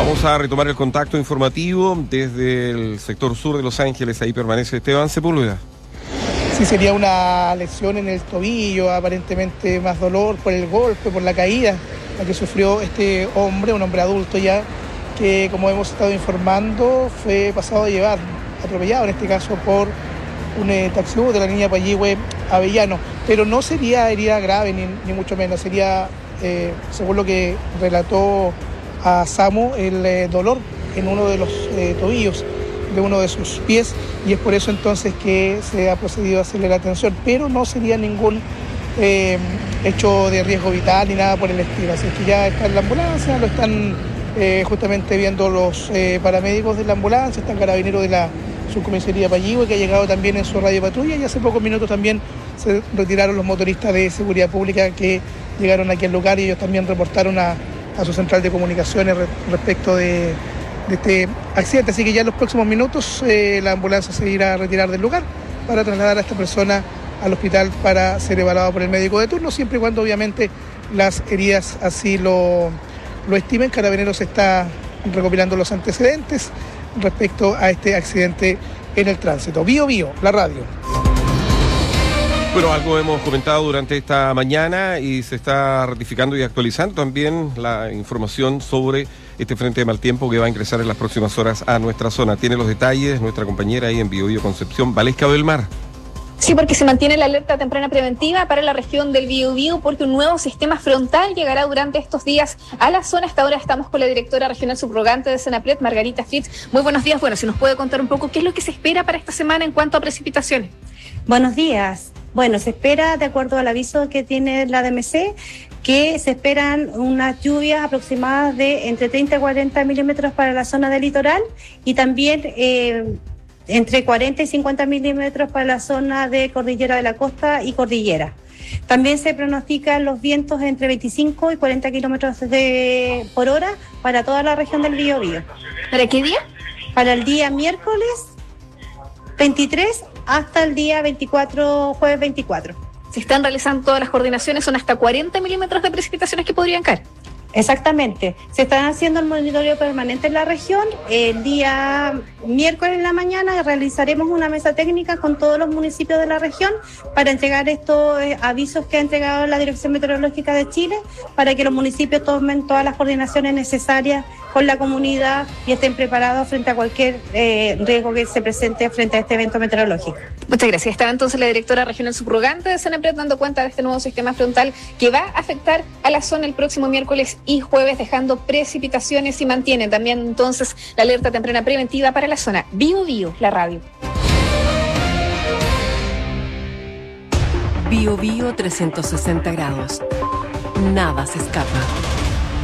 Vamos a retomar el contacto informativo desde el sector sur de Los Ángeles. Ahí permanece Esteban Sepúlveda. Sí, sería una lesión en el tobillo, aparentemente más dolor por el golpe, por la caída, la que sufrió este hombre, un hombre adulto ya, que como hemos estado informando, fue pasado a llevar, atropellado en este caso por un taxibús de la línea Payihue Avellano. Pero no sería herida grave, ni mucho menos, sería, según lo que relató a Samu, el dolor en uno de los tobillos de uno de sus pies, y es por eso entonces que se ha procedido a hacerle la atención, pero no sería ningún hecho de riesgo vital ni nada por el estilo. Así que ya está en la ambulancia, lo están justamente viendo los paramédicos de la ambulancia, está el carabinero de la subcomisaría Payihue, que ha llegado también en su radio patrulla, y hace pocos minutos también se retiraron los motoristas de seguridad pública que llegaron aquí al lugar, y ellos también reportaron a su central de comunicaciones respecto de este accidente. Así que ya en los próximos minutos la ambulancia se irá a retirar del lugar para trasladar a esta persona al hospital para ser evaluado por el médico de turno, siempre y cuando obviamente las heridas así lo estimen. Carabineros está recopilando los antecedentes respecto a este accidente en el tránsito. Bio, la radio. Bueno, algo hemos comentado durante esta mañana y se está ratificando y actualizando también la información sobre este frente de mal tiempo que va a ingresar en las próximas horas a nuestra zona. Tiene los detalles nuestra compañera ahí en Biobío Concepción, Valesca del Mar. Sí, porque se mantiene la alerta temprana preventiva para la región del Biobío, porque un nuevo sistema frontal llegará durante estos días a la zona. Hasta ahora estamos con la directora regional subrogante de Senapred, Margarita Fritz. Muy buenos días. Bueno, si nos puede contar un poco qué es lo que se espera para esta semana en cuanto a precipitaciones. Buenos días. Bueno, se espera, de acuerdo al aviso que tiene la DMC, que se esperan unas lluvias aproximadas de entre 30 y 40 milímetros para la zona del litoral, y también entre 40 y 50 milímetros para la zona de Cordillera de la Costa y Cordillera. También se pronostican los vientos entre 25 y 40 kilómetros por hora para toda la región del Biobío. ¿Para qué día? Para el día miércoles 23 hasta el día 24, jueves 24. Se están realizando todas las coordinaciones, son hasta 40 milímetros de precipitaciones que podrían caer. Exactamente. Se están haciendo el monitoreo permanente en la región. El día miércoles en la mañana realizaremos una mesa técnica con todos los municipios de la región para entregar estos avisos que ha entregado la Dirección Meteorológica de Chile, para que los municipios tomen todas las coordinaciones necesarias con la comunidad y estén preparados frente a cualquier riesgo que se presente frente a este evento meteorológico. Muchas gracias. Estaba entonces la directora regional subrogante de Senapred dando cuenta de este nuevo sistema frontal que va a afectar a la zona el próximo miércoles y jueves, dejando precipitaciones, y mantienen también entonces la alerta temprana preventiva para la zona. Biobío, la radio. Biobío 360 grados. Nada se escapa.